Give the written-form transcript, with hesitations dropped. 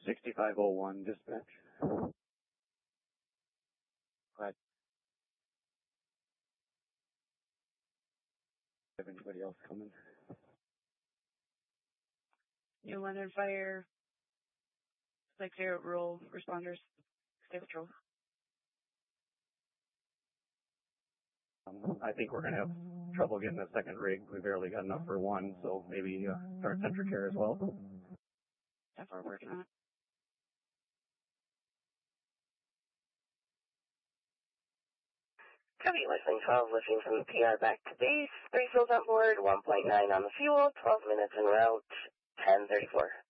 6501 dispatch. Glad. Have anybody else coming? New London Fire, like their rural responders, state patrol. I think we're going to have trouble getting a second rig. We barely got enough for one, so maybe start CentraCare as well. That's what we're working on. Copy, Westling 12, lifting from the PR back to base. 3 fills on board, 1.9 on the fuel, 12 minutes en route, 10:34.